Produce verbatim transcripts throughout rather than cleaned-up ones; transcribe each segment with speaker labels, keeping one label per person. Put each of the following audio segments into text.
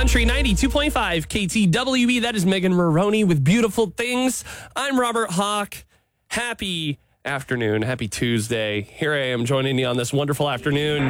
Speaker 1: Country ninety-two point five K T W B. That is Megan Maroney with Beautiful Things. I'm Robert Hawk. Happy afternoon. Happy Tuesday. Here I am joining you on this wonderful afternoon.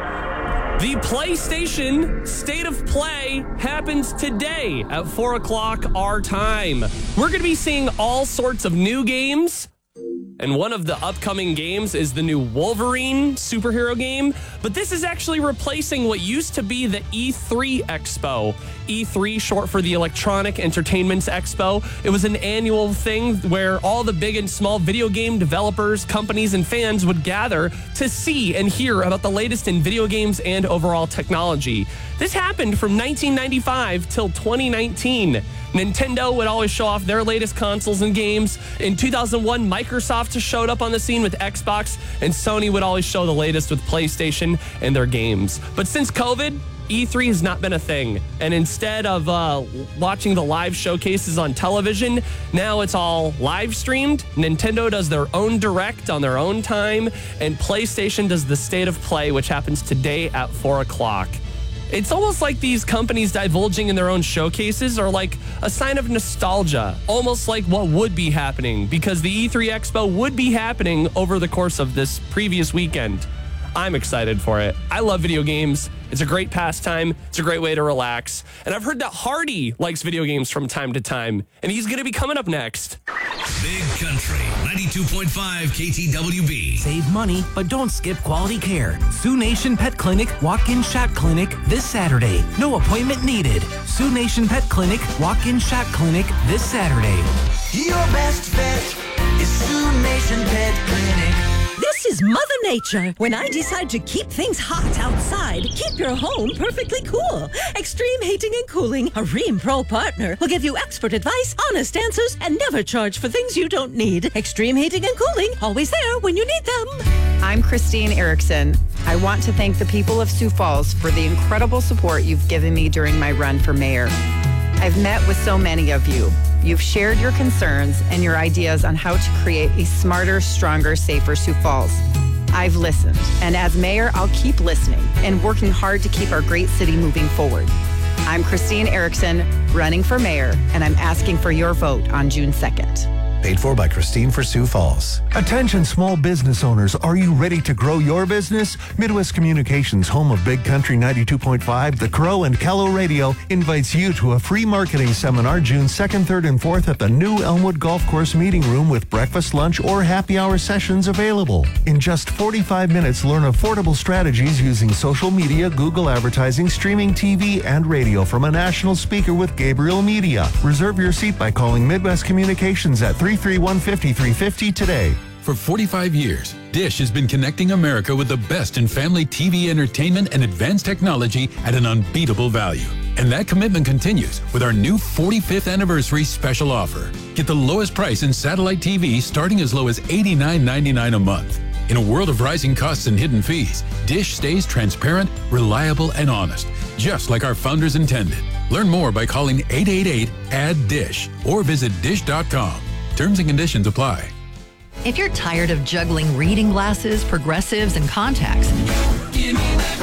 Speaker 1: The PlayStation State of Play happens today at four o'clock our time. We're going to be seeing all sorts of new games. And one of the upcoming games is the new Wolverine superhero game. But this is actually replacing what used to be the E three Expo. E three, short for the Electronic Entertainment Expo. It was an annual thing where all the big and small video game developers, companies, and fans would gather to see and hear about the latest in video games and overall technology. This happened from nineteen ninety-five till twenty nineteen. Nintendo would always show off their latest consoles and games. In two thousand one, Microsoft showed up on the scene with Xbox, and Sony would always show the latest with PlayStation and their games. But since COVID, E three has not been a thing. And instead of uh, watching the live showcases on television, now it's all live streamed. Nintendo does their own direct on their own time, and PlayStation does the State of Play, which happens today at four o'clock. It's almost like these companies divulging in their own showcases are like a sign of nostalgia, almost like what would be happening, because the E three Expo would be happening over the course of this previous weekend. I'm excited for it. I love video games. It's a great pastime. It's a great way to relax. And I've heard that Hardy likes video games from time to time, and he's going to be coming up next.
Speaker 2: Big Country ninety-two point five K T W B.
Speaker 3: Save money, but don't skip quality care. Sioux Nation Pet Clinic Walk-In Shot Clinic this Saturday. No appointment needed. Sioux Nation Pet Clinic Walk-In Shot Clinic this Saturday.
Speaker 4: Your best bet is Sioux Nation Pet Clinic.
Speaker 5: This is Mother Nature. When I decide to keep things hot outside, keep your home perfectly cool. Extreme Heating and Cooling, a Rheem Pro partner, will give you expert advice, honest answers, and never charge for things you don't need. Extreme Heating and Cooling, always there when you need them.
Speaker 6: I'm Christine Erickson. I want to thank the people of Sioux Falls for the incredible support you've given me during my run for mayor. I've met with so many of you. You've shared your concerns and your ideas on how to create a smarter, stronger, safer Sioux Falls. I've listened, and as mayor, I'll keep listening and working hard to keep our great city moving forward. I'm Christine Erickson, running for mayor, and I'm asking for your vote on June second.
Speaker 7: Paid for by Christine for Sioux Falls.
Speaker 8: Attention small business owners, are you ready to grow your business? Midwest Communications, home of Big Country ninety-two point five, The Crow, and Callow Radio, invites you to a free marketing seminar June second, third, and fourth at the new Elmwood Golf Course Meeting Room with breakfast, lunch, or happy hour sessions available. In just forty-five minutes, learn affordable strategies using social media, Google advertising, streaming T V, and radio from a national speaker with Gabriel Media. Reserve your seat by calling Midwest Communications at three three one, five three five zero today.
Speaker 9: For forty-five years, Dish has been connecting America with the best in family T V entertainment and advanced technology at an unbeatable value. And that commitment continues with our new forty-fifth anniversary special offer. Get the lowest price in satellite T V starting as low as eighty-nine ninety-nine a month. In a world of rising costs and hidden fees, Dish stays transparent, reliable, and honest, just like our founders intended. Learn more by calling eight eight eight, A D D I S H or visit dish dot com. Terms and conditions apply.
Speaker 10: If you're tired of juggling reading glasses, progressives, and contacts, give me that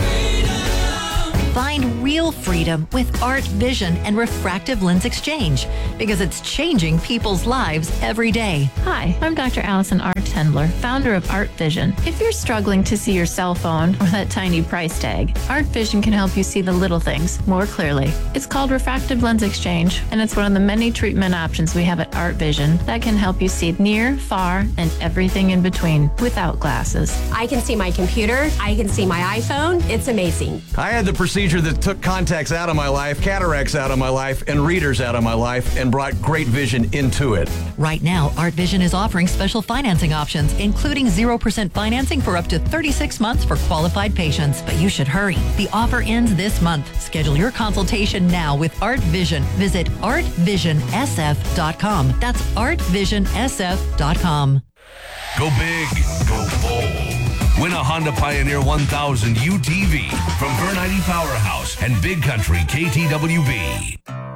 Speaker 10: freedom. Find real freedom with Art Vision and Refractive Lens Exchange, because it's changing people's lives every day.
Speaker 11: Hi, I'm Doctor Allison R. Tendler, founder of Art Vision. If you're struggling to see your cell phone or that tiny price tag, Art Vision can help you see the little things more clearly. It's called Refractive Lens Exchange, and it's one of the many treatment options we have at Art Vision that can help you see near, far, and everything in between without glasses.
Speaker 12: I can see my computer. I can see my iPhone. It's amazing.
Speaker 13: I had the procedure that took contacts out of my life, cataracts out of my life, and readers out of my life, and brought great vision into it.
Speaker 10: Right now, Art Vision is offering special financing options, including zero percent financing for up to thirty-six months for qualified patients. But you should hurry. The offer ends this month. Schedule your consultation now with Art Vision. Visit art vision s f dot com. That's art vision s f dot com.
Speaker 2: Go big, go bold. Win a Honda Pioneer one thousand U T V from Vernite Powerhouse and Big Country K T W B.